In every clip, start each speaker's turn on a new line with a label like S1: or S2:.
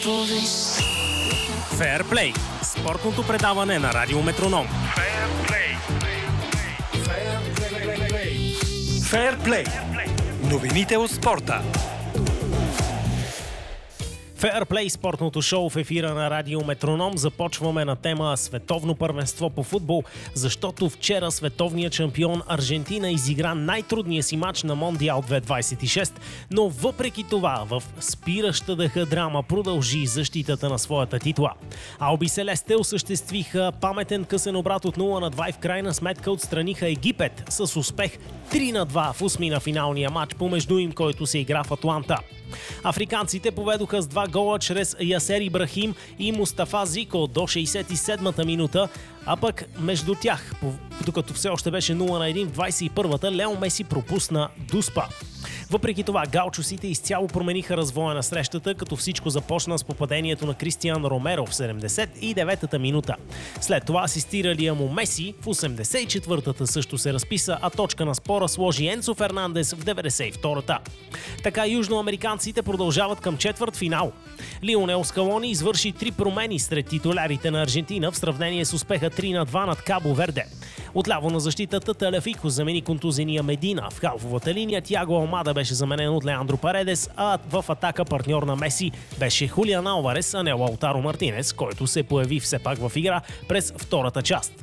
S1: Феърплей – спортното предаване на Радио Метроном. Феърплей. Новините от спорта. Феърплей, спортното шоу в ефира на Радио Метроном. Започваме на тема световно първенство по футбол, защото вчера световният шампион Аржентина изигра най-трудния си мач на Мондиал 2026, но въпреки това в спираща дъха драма продължи защитата на своята титла. Алби Селесте осъществиха паметен късен обрат от 0-2 и в крайна сметка отстраниха Египет с успех 3-2 в осми на финалния мач помежду им, който се игра в Атланта. Африканците поведоха с 2 гола чрез Ясер Ибрахим и Мустафа Зико до 67-та минута, а пък между тях, докато все още беше 0-1 в 21-та, Лео Меси пропусна дуспа. Въпреки това, галчосите изцяло промениха развоя на срещата, като всичко започна с попадението на Кристиан Ромеро в 79-та минута. След това асистиралия му Меси в 84-та също се разписа, а точка на спора сложи Енцо Фернандес в 92-та. Така южноамериканците продължават към четвъртфинал. Лионел Скалони извърши 3 промени сред титулярите на Аржентина в сравнение с успеха 3-2 над Кабо Верде. Отляво на защитата Талафико замени контузения Медина. В халфовата линия Тиаго Алмада беше заменен от Леандро Паредес, а в атака партньор на Меси беше Хулиан Алварес, а не Лаутаро Мартинес, който се появи все пак в игра през втората част.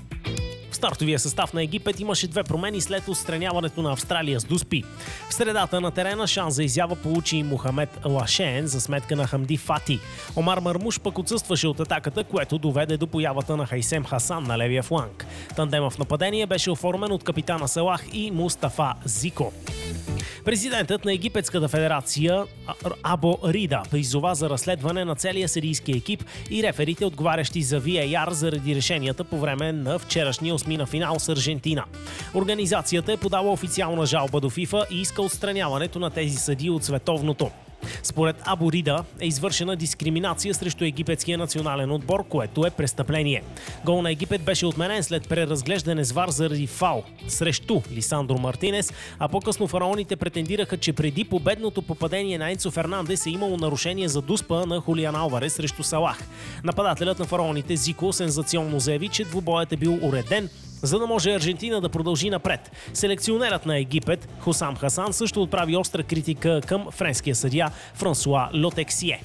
S1: В стартовия състав на Египет имаше 2 промени след отстраняването на Австралия с дуспи. В средата на терена шанс за изява получи Мохамед Лашен за сметка на Хамди Фати. Омар Мармуш пък отсъстваше от атаката, което доведе до появата на Хайсем Хасан на левия фланг. Тандема в нападение беше оформен от капитана Салах и Мустафа Зико. Президентът на Египетската федерация Або Рида призова за разследване на целия съдийски екип и реферите, отговарящи за VAR заради решенията по време на вчерашния осмина финал с Аржентина. Организацията е подала официална жалба до ФИФА и иска отстраняването на тези съдии от световното. Според Або Рида е извършена дискриминация срещу египетския национален отбор, което е престъпление. Гол на Египет беше отменен след преразглеждане с ВАР заради фал срещу Лисандро Мартинес, а по-късно фараоните претендираха, че преди победното попадение на Енцо Фернандес е имало нарушение за дуспа на Хулиан Алварес срещу Салах. Нападателят на фараоните Зико сензационно заяви, че двубоят е бил уреден, за да може Аржентина да продължи напред. Селекционерът на Египет Хусам Хасан също отправи остра критика към френския съдия Франсуа Лотексие.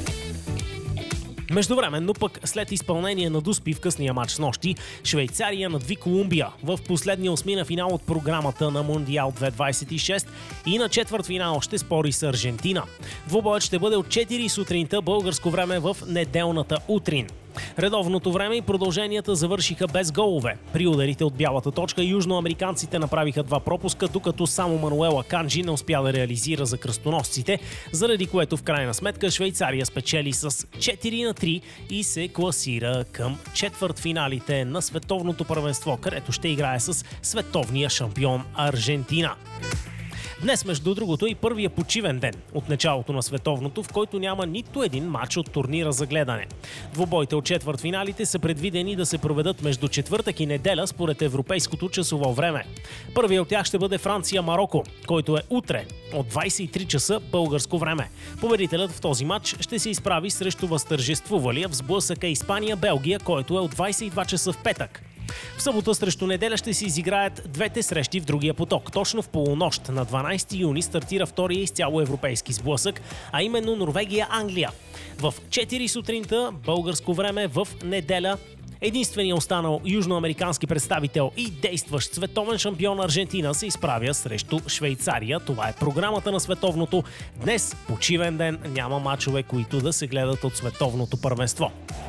S1: Междувременно пък след изпълнение на дуспи в късния матч с нощи, Швейцария надви Колумбия в последния осмина финал от програмата на Мондиал 2026 и на четвъртфинал ще спори с Аржентина. Двубоят ще бъде от 4 сутринта българско време в неделната утрин. Редовното време и продълженията завършиха без голове. При ударите от бялата точка южноамериканците направиха 2 пропуска, докато само Мануела Канджи не успя да реализира за кръстоносците, заради което в крайна сметка Швейцария спечели с 4-3 и се класира към четвъртфиналите на световното първенство, където ще играе с световния шампион Аржентина. Днес, между другото, и първия почивен ден от началото на световното, в който няма нито един матч от турнира за гледане. Двубоите от четвъртфиналите са предвидени да се проведат между четвъртък и неделя според европейското часово време. Първият от тях ще бъде Франция-Марокко, който е утре от 23 часа българско време. Победителят в този матч ще се изправи срещу възтържествувалия в сблъсъка Испания-Белгия, който е от 22 часа в петък. В събота срещу неделя ще се изиграят двете срещи в другия поток. Точно в полунощ на 12 юни стартира втория изцяло европейски сблъсък, а именно Норвегия-Англия. В 4 сутринта българско време в неделя единственият останал южноамерикански представител и действащ световен шампион Аржентина се изправя срещу Швейцария. Това е програмата на световното. Днес, почивен ден, няма мачове, които да се гледат от световното първенство.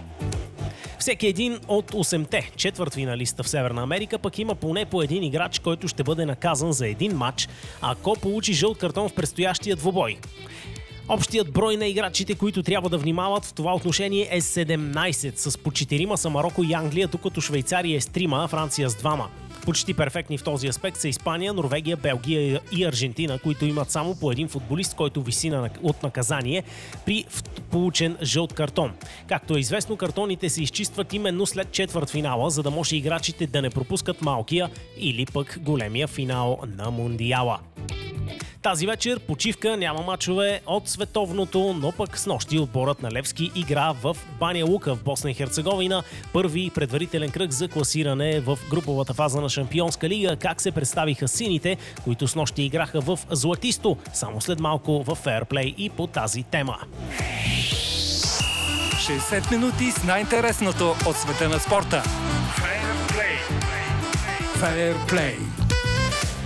S1: Всеки един от 8-те четвъртфиналиста в Северна Америка пък има поне по един играч, който ще бъде наказан за един матч, ако получи жълт картон в предстоящия двубой. Общият брой на играчите, които трябва да внимават в това отношение е 17, с по 4 са Марокко и Англия, докато Швейцария е с 3, а Франция с 2. Почти перфектни в този аспект са Испания, Норвегия, Белгия и Аржентина, които имат само по един футболист, който виси от наказание при получен жълт картон. Както е известно, картоните се изчистват именно след четвъртфинала, за да може играчите да не пропускат малкия или пък големия финал на Мондиала. Тази вечер почивка, няма мачове от световното, но пък снощи отборът на Левски игра в Баня Лука в Босна и Херцеговина. Първи предварителен кръг за класиране в груповата фаза на Шампионска лига. Как се представиха сините, които снощи играха в Златисто? Само след малко в Фейерплей и по тази тема.
S2: 60 минути с най-интересното от света на спорта. Фейерплей.